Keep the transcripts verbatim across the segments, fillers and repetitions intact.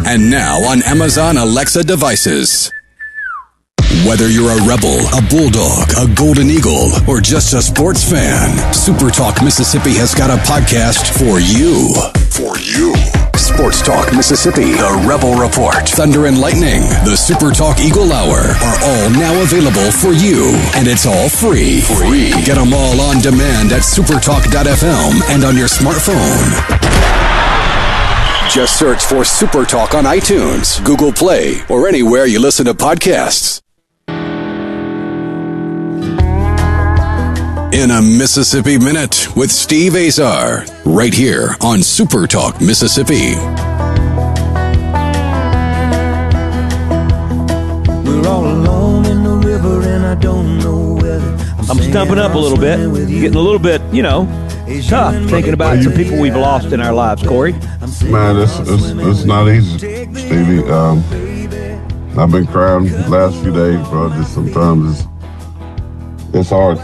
And now on Amazon Alexa devices. Whether you're a Rebel, a Bulldog, a Golden Eagle, or just a sports fan, Super Talk Mississippi has got a podcast for you. For you. Sports Talk Mississippi, the Rebel Report, Thunder and Lightning, the Super Talk Eagle Hour are all now available for you. And it's all free. Free. Get them all on demand at supertalk dot f m and on your smartphone. Just search for Super Talk on iTunes, Google Play, or anywhere you listen to podcasts. In a Mississippi Minute with Steve Azar, right here on Super Talk Mississippi. We're all alone in the river and I don't know whether I'm, I'm stumping up a little bit, getting a little bit, you know, tough thinking about some people we've lost in our lives, Corey. Man, it's, it's, it's not easy, Stevie. Um, I've been crying the last few days, bro. Just sometimes it's, it's hard.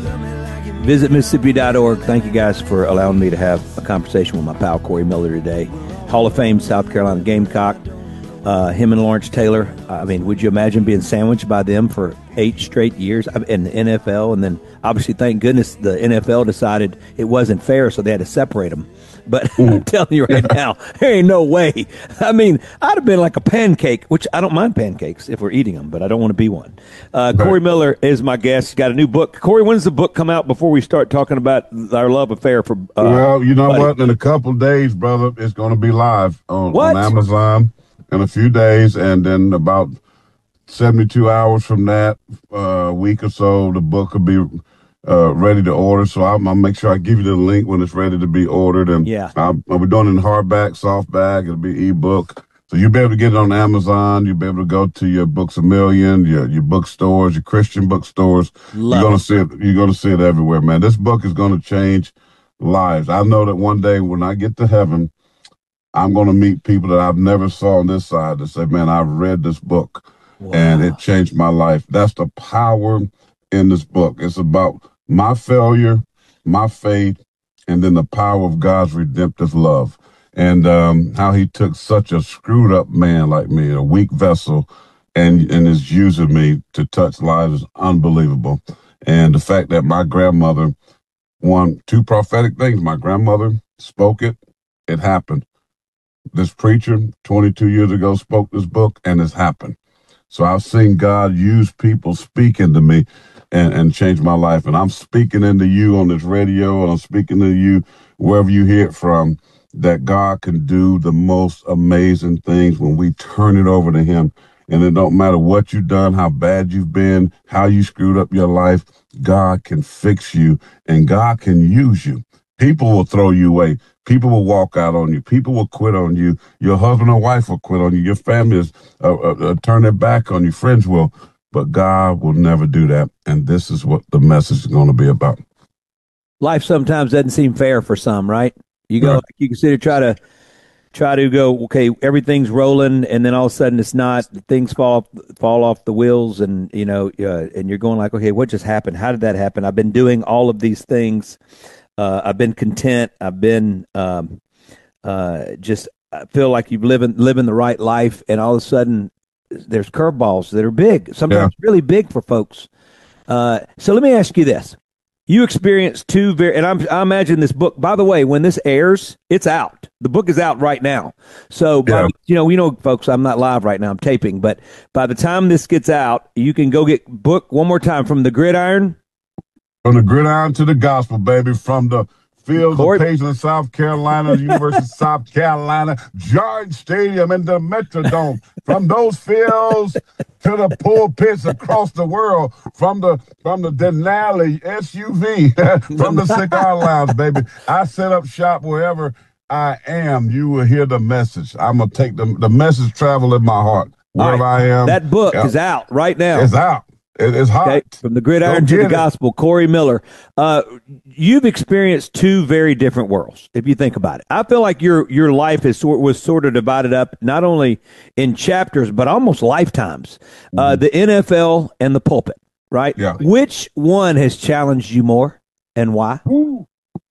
Visit Mississippi dot org. Thank you guys for allowing me to have a conversation with my pal Corey Miller today. Hall of Fame South Carolina Gamecock. Uh, him and Lawrence Taylor. I mean, would you imagine being sandwiched by them for eight straight years in the N F L? And then, obviously, thank goodness the N F L decided it wasn't fair, so they had to separate them. But I'm telling you right now, there ain't no way. I mean, I'd have been like a pancake, which I don't mind pancakes if we're eating them, but I don't want to be one. Uh, Corey Miller is my guest. He's got a new book. Corey, when does the book come out before we start talking about our love affair? For uh, Well, you know buddy? what? In a couple days, brother, it's going to be live on, What? on Amazon in a few days. And then about seventy-two hours from that, a uh, week or so, the book will be uh, ready to order. So I'll, I'll make sure I give you the link when it's ready to be ordered. And Yeah. I'll, I'll be doing it in hardback, softback. It'll be ebook. So you'll be able to get it on Amazon. You'll be able to go to your Books A Million, your your bookstores, your Christian bookstores. Love you're gonna it. see it. You're gonna see it everywhere, man. This book is gonna change lives. I know that one day when I get to heaven, I'm gonna meet people that I've never saw on this side that say, "Man, I've read this book, Wow. and it changed my life." That's the power in this book. It's about my failure, my faith, and then the power of God's redemptive love. And um, how he took such a screwed up man like me, a weak vessel, and, and is using me to touch lives is unbelievable. And the fact that my grandmother won two prophetic things. My grandmother spoke it, it happened. This preacher twenty-two years ago spoke this book, and it's happened. So I've seen God use people speaking to me and, and change my life. And I'm speaking into you on this radio, and I'm speaking to you wherever you hear it from, that God can do the most amazing things when we turn it over to him. And it don't matter what you've done, how bad you've been, how you screwed up your life, God can fix you and God can use you. People will throw you away. People will walk out on you. People will quit on you. Your husband or wife will quit on you. Your family is uh, uh, uh, turn their back on you. Friends will. But God will never do that. And this is what the message is going to be about. Life sometimes doesn't seem fair for some, right? You go, Right. like you consider try to try to go, okay, everything's rolling, and then all of a sudden it's not. Things fall fall off the wheels, and you know, uh, and you're going like, okay, what just happened? How did that happen? I've been doing all of these things. Uh, I've been content. I've been um, uh, just I feel like you've living living the right life, and all of a sudden there's curveballs that are big, sometimes really big for folks. Uh, so let me ask you this. You experienced two very, and I'm, I imagine this book, by the way, when this airs, it's out. The book is out right now. So, by, Yeah. you know, you know, folks, I'm not live right now. I'm taping. But by the time this gets out, you can go get book one more time, From the Gridiron. From the gridiron to the gospel, baby. From the fields Corey- of Paisley, South Carolina, the University of South Carolina, George Stadium, and the Metrodome. From those fields to the pulpits across the world. From the from the Denali S U V, from the cigar lounge, baby. I set up shop wherever I am. You will hear the message. I'm gonna take the the message travel in my heart wherever All right. I am. That book Yep. is out right now. It's out. It, it's hot. Okay, From the Gridiron Go to the get it. Gospel, Corey Miller. Uh, you've experienced two very different worlds, if you think about it. I feel like your your life is sort was sort of divided up not only in chapters but almost lifetimes. Uh, the N F L and the pulpit, right? Yeah. Which one has challenged you more, and why? Well,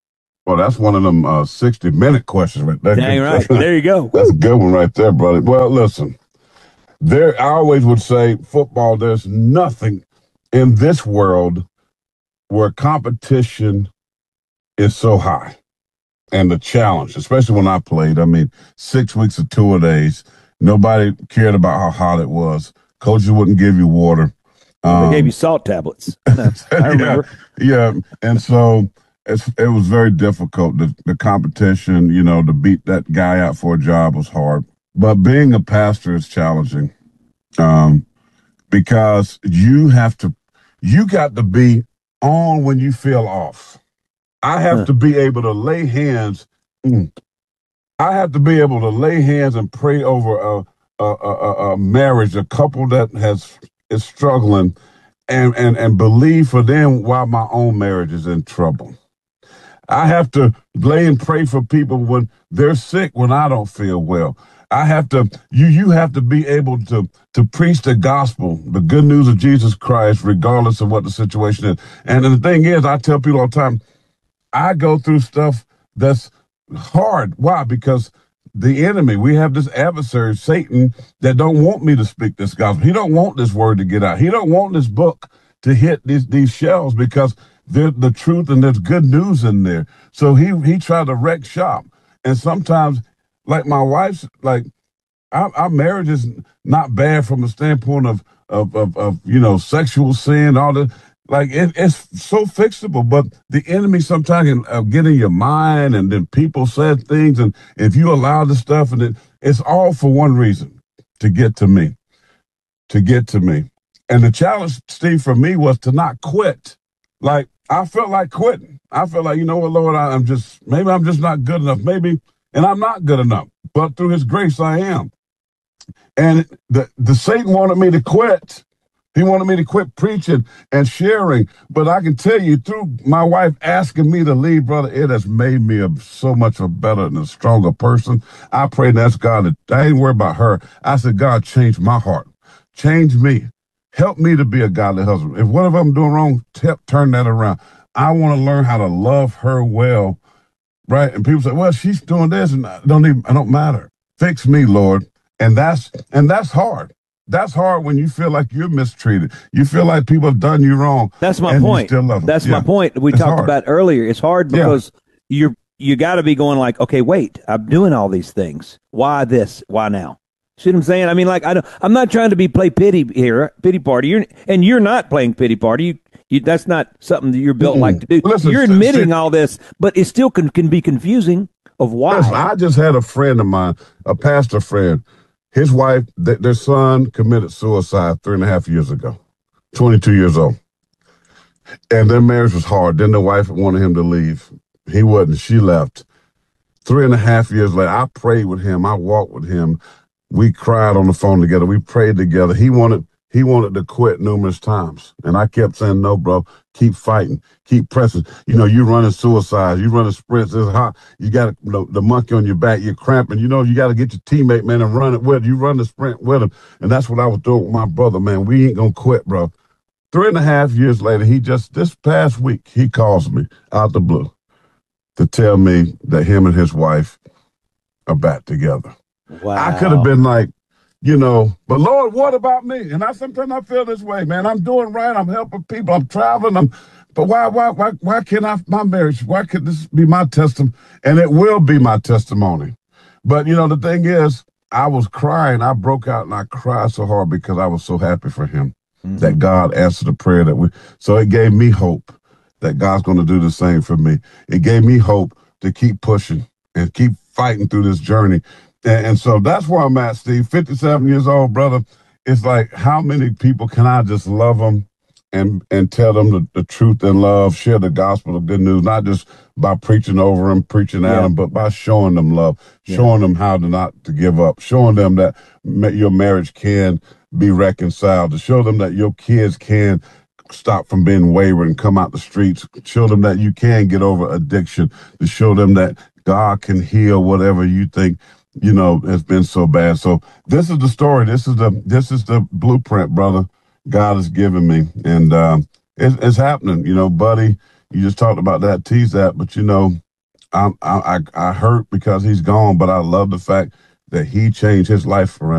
Well, that's one of them uh, sixty-minute questions right there. Dang right. There you go. That's a good one right there, brother. Well, listen, there. I always would say football, there's nothing in this world where competition is so high. And the challenge, especially when I played, I mean, six weeks of two-a-days, nobody cared about how hot it was. Coaches wouldn't give you water. Um, they gave you salt tablets. I remember. Yeah, yeah. And so it's, it was very difficult. The, the competition, you know, to beat that guy out for a job was hard. But being a pastor is challenging um, because you have to, you got to be on when you feel off. I have huh. to be able to lay hands. Mm, I have to be able to lay hands and pray over a, a, a, a marriage, a couple that has is struggling, and, and, and believe for them while my own marriage is in trouble. I have to lay and pray for people when they're sick, when I don't feel well. I have to, you you have to be able to, to preach the gospel, the good news of Jesus Christ, regardless of what the situation is. And the thing is, I tell people all the time, I go through stuff that's hard. Why? Because the enemy, we have this adversary, Satan, that don't want me to speak this gospel. He don't want this word to get out. He don't want this book to hit these, these shelves because there's the truth and there's good news in there. So he, he tried to wreck shop. And sometimes, like my wife's, like our, our marriage is not bad from a standpoint of, of, of, of you know, sexual sin, all that. Like, it, it's so fixable, but the enemy sometimes can uh, get in your mind, and then people said things, and if you allow the stuff, and it, it's all for one reason, to get to me, to get to me. And the challenge, Steve, for me was to not quit. Like, I felt like quitting. I felt like, you know what, Lord, I, I'm just, maybe I'm just not good enough, maybe, and I'm not good enough, but through his grace, I am. And the, the Satan wanted me to quit. He wanted me to quit preaching and sharing. But I can tell you, through my wife asking me to leave, brother, it has made me a, so much a better and a stronger person. I pray that's God. That I ain't worried about her. I said, God, change my heart. Change me. Help me to be a godly husband. If whatever I'm doing wrong, t- turn that around. I want to learn how to love her well, right? And people say, well, she's doing this, and I don't even, I don't matter. Fix me, Lord. And that's and that's hard. That's hard when you feel like you're mistreated. You feel like people have done you wrong. That's my point. You still love them. That's yeah. my point. We it's talked hard. about earlier. It's hard because yeah. you're you got to be going like, okay, wait, I'm doing all these things. Why this? Why now? See what I'm saying? I mean, like, I don't, I'm not trying to be play pity here, pity party. You're and you're not playing pity party. You, you that's not something that you're built mm-hmm. like to do. Listen, you're admitting st- all this, but it still can can be confusing of why. Listen, I just had a friend of mine, a pastor friend. His wife, th- their son committed suicide three and a half years ago, twenty-two years old. And their marriage was hard. Then the wife wanted him to leave. He wouldn't. She left. Three and a half years later, I prayed with him. I walked with him. We cried on the phone together. We prayed together. He wanted he wanted to quit numerous times. And I kept saying, no, bro, keep fighting, keep pressing. You know, you're running suicides, you're running sprints, it's hot. You got you know, the monkey on your back, you're cramping. You know, you got to get your teammate, man, and run it with you. Run the sprint with him. And that's what I was doing with my brother, man. We ain't going to quit, bro. Three and a half years later, he just, this past week, he calls me out the blue to tell me that him and his wife are back together. Wow. I could have been like, you know, but Lord, what about me? And I sometimes I feel this way, man. I'm doing right. I'm helping people. I'm traveling. I'm, but why, why, why, why can't I, my marriage, why could this be my testimony? And it will be my testimony. But, you know, the thing is, I was crying. I broke out and I cried so hard because I was so happy for him mm-hmm. that God answered the prayer that we, so it gave me hope that God's going to do the same for me. It gave me hope to keep pushing and keep fighting through this journey. And, and so that's where I'm at, Steve. fifty-seven years old, brother. It's like, how many people can I just love them and and tell them the, the truth and love, share the gospel of good news, not just by preaching over them, preaching at yeah. them, but by showing them love, yeah. showing them how to not to give up, showing them that your marriage can be reconciled, to show them that your kids can stop from being wayward and come out the streets, show them that you can get over addiction, to show them that God can heal whatever you think, you know, has been so bad. So this is the story. This is the this is the blueprint, brother, God has given me. And uh, it's, it's happening. You know, buddy, you just talked about that, tease that. But, you know, I'm, I, I I hurt because he's gone, but I love the fact that he changed his life around.